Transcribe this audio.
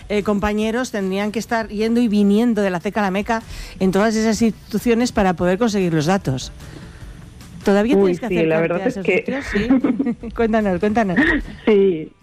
compañeros tendrían que estar yendo y viniendo de la CECA a la Meca en todas esas instituciones para poder conseguir los datos. ¿Todavía tienes que acercarte la verdad a esos es que... sitios? Sí. Cuéntanos. Sí,